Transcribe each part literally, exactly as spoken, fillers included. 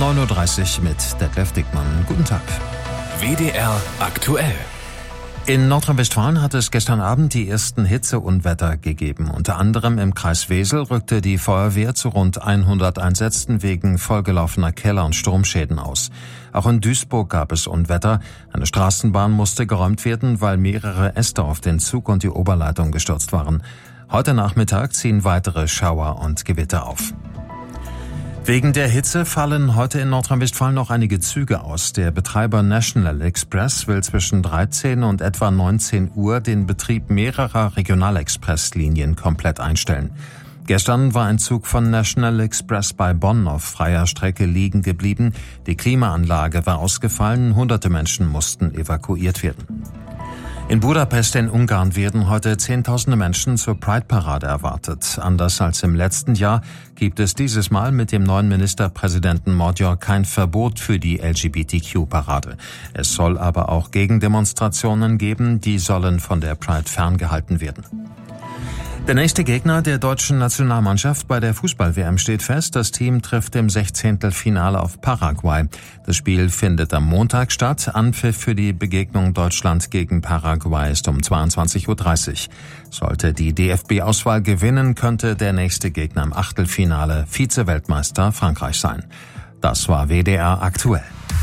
neun Uhr dreißig mit Detlef Dickmann. Guten Tag. W D R aktuell. In Nordrhein-Westfalen hat es gestern Abend die ersten Hitzeunwetter gegeben. Unter anderem im Kreis Wesel rückte die Feuerwehr zu rund hundert Einsätzen wegen vollgelaufener Keller- und Sturmschäden aus. Auch in Duisburg gab es Unwetter. Eine Straßenbahn musste geräumt werden, weil mehrere Äste auf den Zug und die Oberleitung gestürzt waren. Heute Nachmittag ziehen weitere Schauer und Gewitter auf. Wegen der Hitze fallen heute in Nordrhein-Westfalen noch einige Züge aus. Der Betreiber National Express will zwischen dreizehn und etwa neunzehn Uhr den Betrieb mehrerer Regionalexpresslinien komplett einstellen. Gestern war ein Zug von National Express bei Bonn auf freier Strecke liegen geblieben. Die Klimaanlage war ausgefallen, hunderte Menschen mussten evakuiert werden. In Budapest in Ungarn werden heute Zehntausende Menschen zur Pride-Parade erwartet. Anders als im letzten Jahr gibt es dieses Mal mit dem neuen Ministerpräsidenten Magyar kein Verbot für die L G B T Q-Parade. Es soll aber auch Gegendemonstrationen geben, die sollen von der Pride ferngehalten werden. Der nächste Gegner der deutschen Nationalmannschaft bei der Fußball-W M steht fest. Das Team trifft im Sechzehntelfinale auf Paraguay. Das Spiel findet am Montag statt. Anpfiff für die Begegnung Deutschland gegen Paraguay ist um zweiundzwanzig Uhr dreißig. Sollte die D F B-Auswahl gewinnen, könnte der nächste Gegner im Achtelfinale Vize-Weltmeister Frankreich sein. Das war W D R aktuell.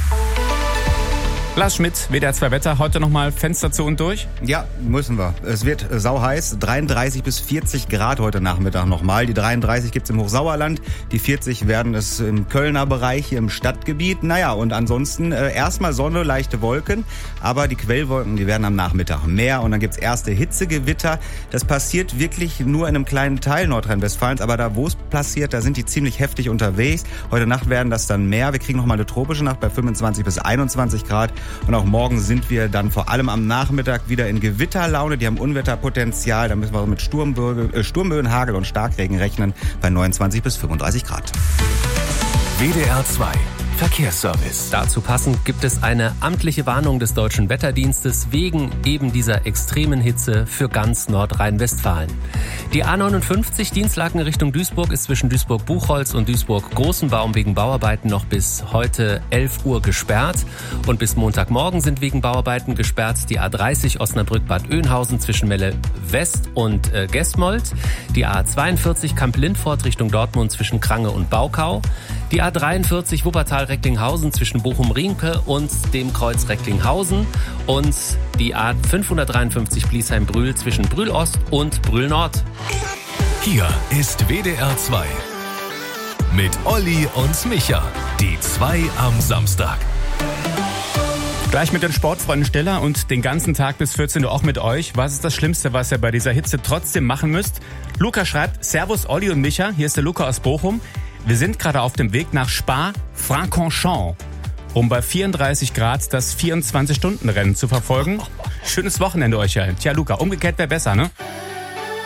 Lars Schmidt, W D R zwei Wetter, heute nochmal Fenster zu und durch? Ja, müssen wir. Es wird sauheiß, dreiunddreißig bis vierzig Grad heute Nachmittag nochmal. Die dreiunddreißig gibt's im Hochsauerland, die vierzig werden es im Kölner Bereich, hier im Stadtgebiet. Naja, und ansonsten äh, erstmal Sonne, leichte Wolken, aber die Quellwolken, die werden am Nachmittag mehr und dann gibt's erste Hitzegewitter. Das passiert wirklich nur in einem kleinen Teil Nordrhein-Westfalens, aber da, wo es passiert, da sind die ziemlich heftig unterwegs. Heute Nacht werden das dann mehr. Wir kriegen nochmal eine tropische Nacht bei fünfundzwanzig bis einundzwanzig Grad. Und auch morgen sind wir dann vor allem am Nachmittag wieder in Gewitterlaune. Die haben Unwetterpotenzial. Da müssen wir mit Sturmböen, äh, Sturmböen, Hagel und Starkregen rechnen bei neunundzwanzig bis fünfunddreißig Grad. W D R zwei Verkehrsservice. Dazu passend gibt es eine amtliche Warnung des Deutschen Wetterdienstes wegen eben dieser extremen Hitze für ganz Nordrhein-Westfalen. Die A neunundfünfzig Dienstlaken Richtung Duisburg ist zwischen Duisburg-Buchholz und Duisburg-Großenbaum wegen Bauarbeiten noch bis heute elf Uhr gesperrt. Und bis Montagmorgen sind wegen Bauarbeiten gesperrt die A dreißig Osnabrück-Bad Oeynhausen zwischen Melle West und äh, Gesmold, die A zweiundvierzig Kamp-Lindfort Richtung Dortmund zwischen Krange und Baukau, die A dreiundvierzig Wuppertal-Recklinghausen zwischen Bochum-Rienke und dem Kreuz Recklinghausen und die A fünfhundertdreiundfünfzig Bliesheim-Brühl zwischen Brühl-Ost und Brühl-Nord. Hier ist W D R zwei mit Olli und Micha, die zwei am Samstag. Gleich mit den Sportfreunden Stiller und den ganzen Tag bis vierzehn Uhr auch mit euch. Was ist das Schlimmste, was ihr bei dieser Hitze trotzdem machen müsst? Luca schreibt, Servus Olli und Micha, hier ist der Luca aus Bochum. Wir sind gerade auf dem Weg nach Spa-Francorchamps, um bei vierunddreißig Grad das vierundzwanzig Stunden Rennen zu verfolgen. Schönes Wochenende euch allen. Tja, Luca, umgekehrt wäre besser, ne?